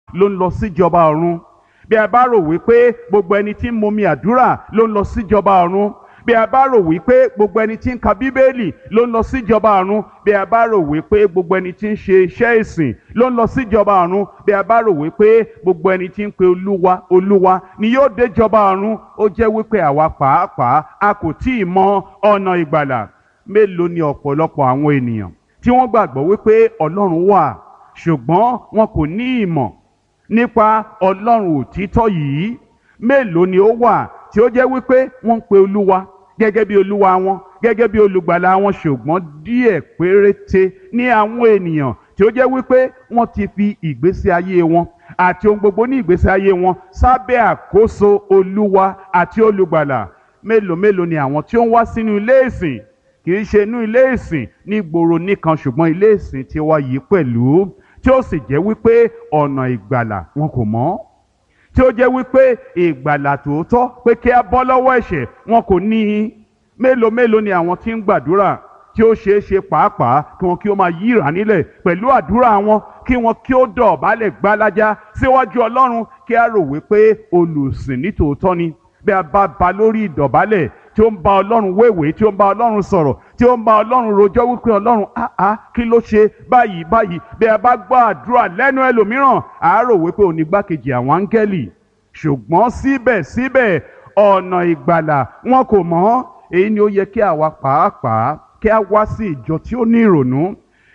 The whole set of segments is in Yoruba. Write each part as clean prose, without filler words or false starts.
ló ń lọ síjọba ọ̀run. Bí a bá rò wípé gbogbo ẹni tí ń momi àdúrà ló ń lọ síjọba ọ̀run, bí a bá rò wípé gbogbo ẹni tí ń ka bíbélì ló ń lọ síjọba ọ̀run, bí a bá rò wípé gbogbo ẹni tí ń ṣe iṣẹ́ ìsìn ló ń lọ síjọba ọ̀run, bí a bá rò wípé gbogbo ẹni tí ń pe olúwa olúwa ni yóò déjọba ọ̀run, ó jẹ́ wípé àwa pàápàá a kò tí ì mọ ọ̀nà ìgbàlà. Mélòó ni ọ̀pọ̀lọpọ̀ àwọn ènìyàn tí wọ́n gbàgbọ́ wípé Ọlọ́run wà, ṣùgbọ́n wọn kò ní ìmọ̀ nípa Ọlọ́run òtítọ́ yìí. Mélòó ni ó wà tí ó jẹ́ wípé wọ́n ń pe olúwa gẹ́gẹ́ bí olúwa wọn, gẹ́gẹ́ bí olùgbàlà wọn, ṣùgbọ́n díẹ̀ péréte ní àwọn ènìyàn tí ó jẹ́ wípé wọ́n ti fi ìgbésí ayé wọn àti ohun gbogbo ní ìgbésí ayé wọn sábẹ́ àkóso olúwa àti olùgbàlà. Mélòó mélòó ni àwọn tí ó ń wá sínú ilé ìsìn, kì í ṣe inú ilé ìsìn ní gbòòrò nìkan, ṣùgbọ́n ilé ìsìn tí wá yìí pẹ̀lú, tí ó sì jẹ́ wípé ọ̀nà ìgbàlà wọn kò mọ̀, tí ó jẹ́ wípé ìgbàlà tòótọ́ pé kí a bọ́ lọ́wọ́ ẹ̀ṣẹ̀ wọn kò ní í. Mélòó mélòó ni àwọn tí ń gbàdúrà tí ó ṣeé ṣe pàápàá kí wọn kí ó máa yíra nílẹ̀ pẹ̀lú àdúrà wọn, kí wọn kí ó dọ̀bálẹ̀ gbálájá síwájú Ọlọ́run, kí a rò wípé olùsìn ní tòótọ́ ni. Bí a bá ba lórí ìdọ̀bálẹ̀ tí ó ń bá Ọlọ́run wéwèé, tí ó ń bá Ọlọ́run sọ̀rọ̀, tí ó ń bá Ọlọ́run rojọ́ wípé Ọlọ́run kí ló ṣe báyìí báyìí, bí a bá gbọ́ àdúrà lẹ́nu ẹlòmíràn a rò wípé òun ni igbákejì àwọn áńgẹ́lì, ṣùgbọ́n síbẹ̀síbẹ̀ ọ̀nà ìgbàlà wọn kò mọ̀. Èyí ni ó yẹ kí àwa pàápàá kí a wá sí ìjọ tí ó ní ìrònú.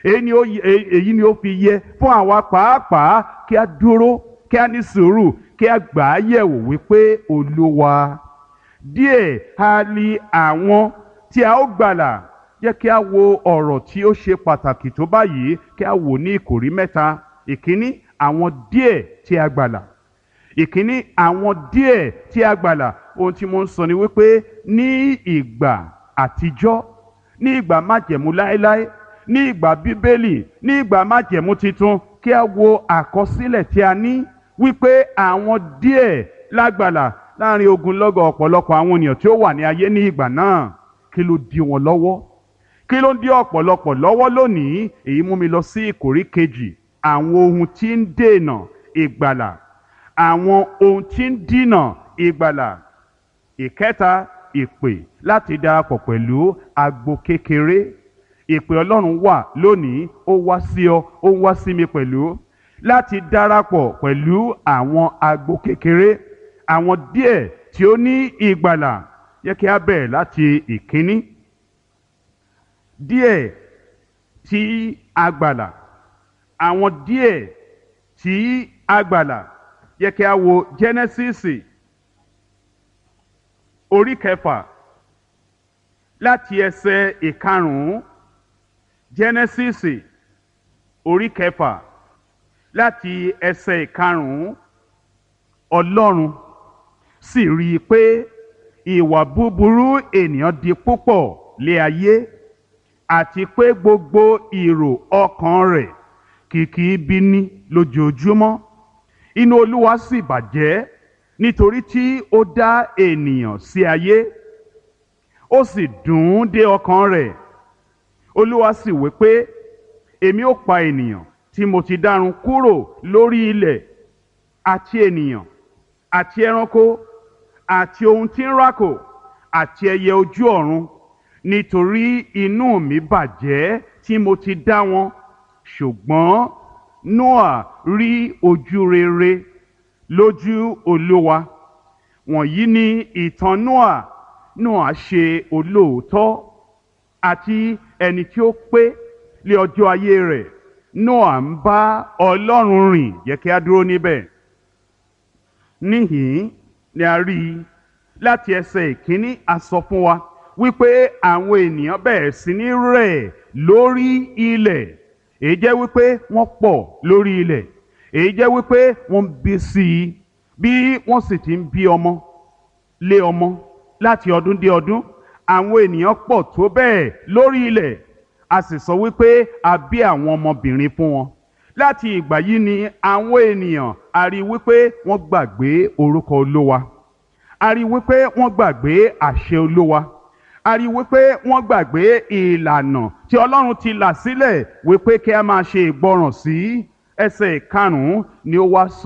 Èyí ni ó fi yẹ fún àwa pàápàá kí a dúró, kí a ní sùúrù, kí a gbà á yẹ̀wò wípé Olúwa, díẹ̀ ha li àwọn tí a ó gbàlà. Jẹ́ kí a wo ọ̀rọ̀ tí ó ṣe pàtàkì tó báyìí, kí a wò ní ìkòrí mẹ́ta. Ìkíní, àwọn díẹ̀ tí a gbàlà. Ìkíní, àwọn díẹ̀ tí a gbàlà. Ohun tí mo ń sọ ni wípé ní ìgbà àtijọ́, ní ìgbà májẹ̀mú láéláé, ní ìgbà bíbélì, ní ìgbà májẹ̀mú titun, kí a wo àkọsílẹ̀ tí a ní wípé àwọn díẹ̀ lágbàlà láàrin ogunlọ́gọ̀ ọ̀pọ̀lọpọ̀ àwọn ènìyàn tí ó wà ní ayé ní ìgbà náà. Kí ló dí wọn lọ́wọ́? Kí ló dí ọ̀pọ̀lọpọ̀ lọ́wọ́ lónìí? Èyí mú mi lọ sí ìkórí kejì, àwọn ohun tí ń dènà ìgbàlà. Àwọn ohun tí ń dínà ìgbàlà. Ìkẹta, ìpè láti darapọ̀ pẹ̀lú agbo kékeré. Ìpè Ọlọ́run wà lónìí, ó wá sí ọ, ó wá sí mi pẹ̀lú, láti darapọ̀ pẹ̀lú àwọn agbo kékeré, àwọn díẹ̀ tí ó ní ìgbàlà. Yẹ kí a bẹ̀rẹ̀ láti ìkíní. Díẹ̀ tí a gbàlà. Àwọn díẹ̀ tí a gbàlà. Yẹ kí a wo Jẹ́nẹ́sísì orí 6 láti ẹsẹ̀ 5. Jẹ́nẹ́sísì orí 6 láti ẹsẹ̀ 5. Ọlọ́run sì rí i pé ìwà búburú ènìyàn di púpọ̀ lé ayé, àti pé gbogbo ìrò ọkàn rẹ̀ kìkì ibi ni lójoojúmọ́. Inú Olúwa sì bàjẹ́ nítorí tí ó dá ènìyàn sí ayé, ó sì dùn ún dé ọkàn rẹ̀. Olúwa sì wí pé, èmi ó pa ènìyàn tí mo ti dárun kúrò lórí ilẹ̀, àti ènìyàn àti ẹranko àti ohun tí ń rákò àti ẹyẹ ojú ọ̀run, nítorí inú mi bàjẹ́ tí mo ti dá wọn. Ṣùgbọ́n Nóà rí ojú rere lójú Olúwa. Wọ̀nyí ni ìtàn Nóà. Nóà ṣe olóòótọ́ àti ẹni tí ó pé lé ọjọ́ ayé rẹ̀. Nóà ń bá Ọlọ́run rìn. Jẹ́ kí a dúró níbẹ̀. Níhìn ni a rí i láti ẹsẹ̀ 1, a sọ fún wa wípé àwọn ènìyàn bẹ̀rẹ̀ sí ní rẹ̀ lórí ilẹ̀. Èyí jẹ́ wípé wọ́n pọ̀ lórí ilẹ̀. Èyí jẹ́ wípé wọ́n bí sí i, bí wọ́n sì ti ń bí ọmọ lé ọmọ láti ọdún dé ọdún. Àwọn ènìyàn pọ̀ tó bẹ́ẹ̀ lórí ilẹ̀. A sì sọ wípé a bí àwọn ọmọbìnrin fún wọn. Láti ìgbà yìí ni àwọn ènìyàn a rí wípé wọ́n gbàgbé orúkọ Olúwa. A rí wípé wọ́n gbàgbé àṣẹ Olúwa. A rí wípé wọ́n gbàgbé ìlànà tí Ọlọ́run ti là sílẹ̀ wípé kí a máa ṣe ìgbọràn sí. Ẹsẹ̀ 5 ni ó wá sọ